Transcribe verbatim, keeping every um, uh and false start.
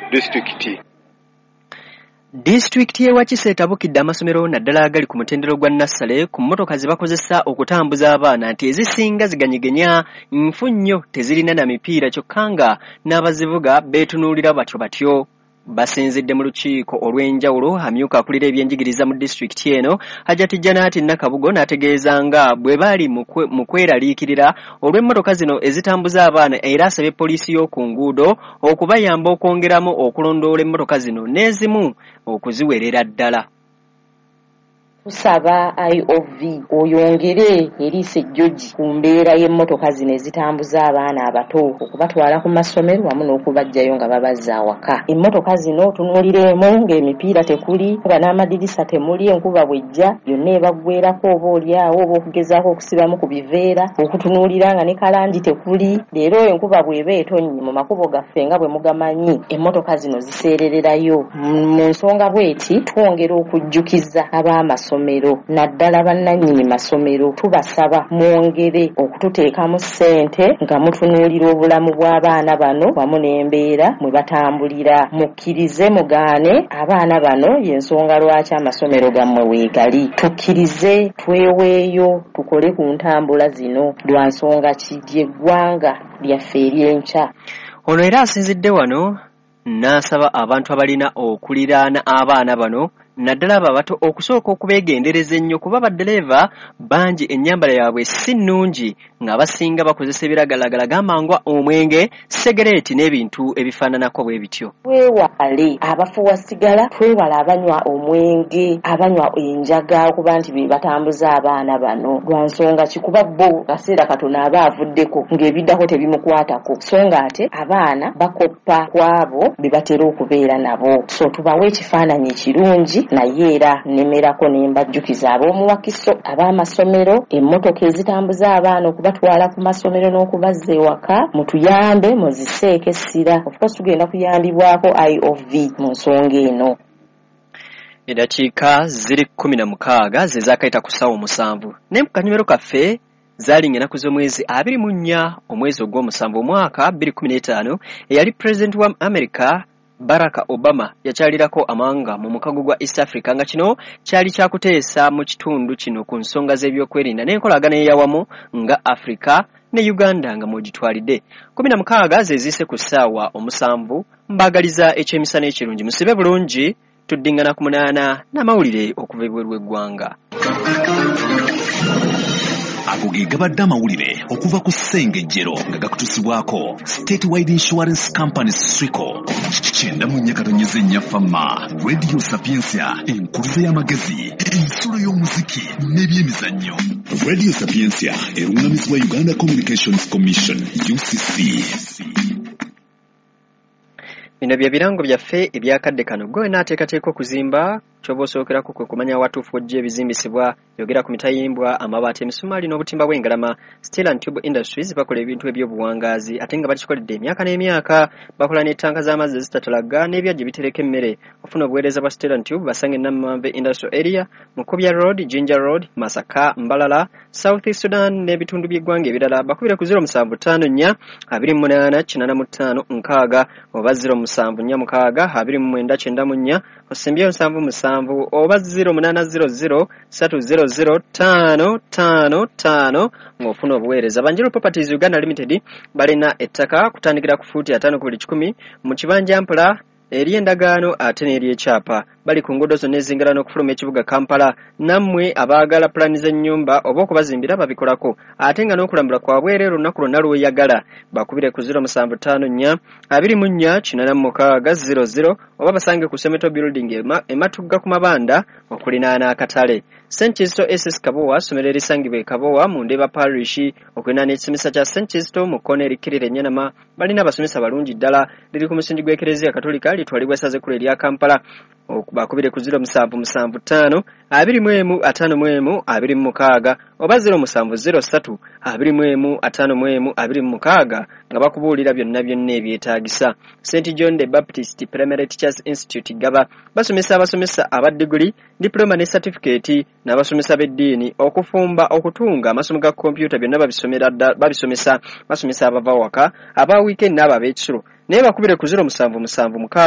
district. District ye Wakiso etabukidde amasomero naddala agali ku mutendero gwa Nassale ku mmotoka ze bakozesa okutambuza abaana nti ezisinga ziganyigenya nfu nnyo tezirina na mipiira kyokka nga n'abazivuga beetunuulira batyo batyo. Basinzidde mu lukiiko olw'enjawulo amyuka akulira ebyenjigiriza mu district eno Hajati Janaati Nakabugo n'ategeeza nga bwe bali mu kweraliikirira olw'emmotoka zino ezitambuza abaana era asabye poliisi y'oku nguudo okubayamba okwongeramu okulondoola emmotoka zino n'ezimu okuziwerera ddala. Tusaba I O V oyongere eriise ejjoji ku mbeera y'emmotoka zino ezitambuza abaana abato okubatwala ku masomero wamu n'okubajjayo nga babazza awaka. Emmotoka zino tunuuliremu ng'emipiira tekuli nga n'amadirisa temuli enkuba bwejja yonna ebaggweerako oba oliawo oba okugezaako okusibamu ku biveera okutunuulira nga ne kalangi tekuli. Leero enkuba bw'eba etonnye mu makubo gaffe nga bwe mugamanyi emmotoka zino ziseerererayo. Mu nsonga bw'eti twongera okujjukiza ab'amasomero naddala bannannyini masomero tubasaba mwongere okututeekamu ssente nga mutunuulira obulamu bw'abaana bano wamu n'embeera mwe batambulira. Mukkirize mugaane abaana bano y'ensonga lwaki amasomero gammwe weegali. Tukkirize tweweeyo tukole ku ntambula zino lwa nsonga ki ly'eggwanga lyaffe ery'enkya. Ono era asinzidde wano n'asaba abantu abalina okuliraana abaana bano naddala abo abato okusooka okubeegendereza ennyo kuba baddereeva bangi ennyambala yaabwe si nnungi ng'abasinga bakozesa ebiragalagala gamangwa omwenge segereeti n'ebintu ebifaananako bwe bityo. Twewale abafuuwa sigala, twewale abanywa omwenge, abanywa enjaga okuba nti be batambuza abaana bano lwa nsonga kikuba bo kaseera katono aba avuddeko ng'ebiddako tebimukwatako so nga ate abaana bakoppa kwabo be batera okubeera nabo. So tubawe ekifaananyi ekirungi naye era nemerako nembajjukiza ab'omu Wakiso ab'amasomero emmotoka ezitambuza abaana okubatwala ku masomero n'okubazza ewaka mutuyambe muziseeko essira. Of course tugenda kuyambibwako I O V mu nsonga eno. Eddakiika ziri kkumi na mukaaga ze zaakayita ku ssaawa musanvu ne mu kanyumero kaffe zalinga ennaku z'omwezi abiri mu nnya omwezi ogw'omusanvu omwaka bbiri kkumi n'etaano eyali pulezidenti wa America Barack Obama yakyalirako amanga mu mukago gwa East Africa nga kino kyali kyakuteesa mu kitundu kino ku nsonga z'ebyokwerinda n'enkolagana eyawamu nga Africa ne Uganda nga mugitwalidde. kumi na mukaaga ze ziise ku ssaawa omusanvu mbaagaliza ekyemisana ekirungi musibe bulungi tuddingana ku munaana n'amawulire okuva ebweru w'eggwanga. Ago ge gabadde amawulire okuva ku ssengejjero nga gakutusibwako Statewide Insurance Company Srico kyenda mu nnya katonyeza ennya fama Radio Sapiensia enkuluze y'amagezi ensulo y'omuziki n'ebyemizannyo. Radio Sapiensia erungamizibwa Uganda Communications Commission U C C. Bino bye birango byaffe ebyakadde kano gwe n'ateekateeka okuzimba ky'oba osookerako kwe kumanya awatuufu ojja ebizimbisibwa yogera ku mitayimbwa amabaati emisumaali n'obutimba bw'engalama. Steel and Tube Industries bakola ebintu eby'obuwangaazi ate nga bakikoledde emyaka n'emyaka bakola n'ettanka z'amazzi ezitatalaga n'ebyajja bitereka emmere. Ofuna obuweereza bwa Steel and Tube basange Namanve Industrial Area, Mukubya Road, Jinja Road, Masaka, Mbalala, South Sudan n'ebitundu by'eggwanga ebirala. Bakubire ku zero musanvu ttaano nnya abiri mu munaana kinaana mu ttaano nkaaga oba zero musanvu nnya mukaaga abiri mu mwenda kyenda mu nnya osimbye musanvu musanvu oba zero munaana zero zero ssatu zero zero ttaano ttaano ttaano ng'ofuna obuweereza. Banjiro Properties Uganda Limited balina ettaka kutandikira ku fuuti ataano ku buli kikumi mu kibanja mpula eri endagaano ate n'eryekyapa. Bali ku nguudo zonna ezingala n'okufuluma ekibuga Kampala. Nammwe abaagala pulaani z'ennyumba oba okubazimbira babikolako ate nga n'okulambula kwabwe era olunaku lwonna lw'oyagala bakubire ku zero musanvu ttaano nnya abiri mu nnya kinaana mu mukaaga zero zero oba basange ku Semeto Building ematugga ku mabanda okulinaana akatale. Saint Kizito S S Kabowa ssomero erisangibwa e Kabowa mu Ndeeba Parish okulinaana ekisomesa kya Saint Kizito mu kkoona erikkirira Ennyama balina abasomesa balungi ddala liri ku musingi gw'Ekereziya Katolika litwalibwa essaza ekkulu erya Kampala. Bakubire ku zero musanvu musanvu ttaano abiri mu emu ataano mu emu abiri mu mukaaga oba zero musanvu zero ssatu abiri mu emu ataano mu emu abiri mu mukaaga nga bakubuulira byonna byonna ebyetaagisa. Saint John the Baptist Primary Teachers Institute gaba basomesa abasomesa aba diguli, diploma ne certificate n'abasomesa b'eddiini okufumba okutunga amasomo ga kompyuta byonna babisomera babisomesa basomesa abava waka aba weekend n'aba ab'ekisulo naye bakubire ku zero musanvu musanvu mukaaga